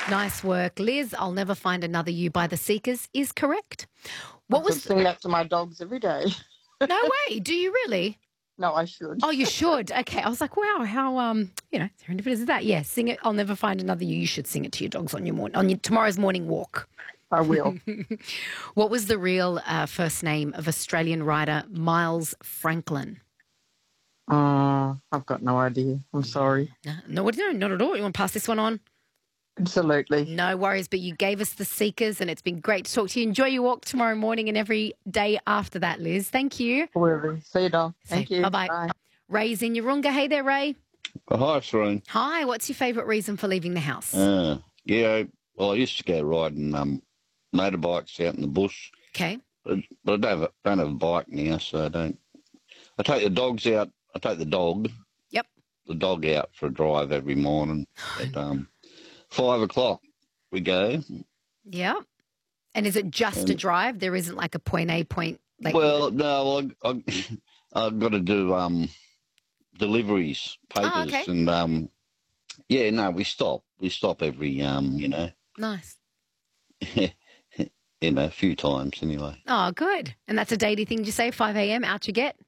Nice work, Liz. I'll Never Find Another You by The Seekers is correct. I What should was... sing that to my dogs every day. No way. Do you really? No, I should. Oh, you should. Okay. I was like, wow, how serendipitous is that? Yeah, sing it. I'll Never Find Another You. You should sing it to your dogs on your tomorrow's morning walk. I will. What was the real first name of Australian writer Miles Franklin? I've got no idea. I'm sorry. No, not at all. You want to pass this one on? Absolutely. No worries, but you gave us The Seekers and it's been great to talk to you. Enjoy your walk tomorrow morning and every day after that, Liz. Thank you. Will. See you, Dom. Thank you. Bye-bye. Bye. Ray's in Yarunga. Hey there, Ray. Oh, hi, Serene. Hi, what's your favourite reason for leaving the house? Yeah, well, I used to go riding motorbikes out in the bush, Okay. but I don't have a bike now, so I don't. I take the dogs out. I take the dog out for a drive every morning at 5 o'clock. We go. Yeah. And is it just a drive? There isn't like a point A, point... Well, no, I've got to do deliveries, papers, okay. and we stop. We stop every Nice. a few times anyway. Oh, good. And that's a daily thing, you say, 5 a.m., out you get?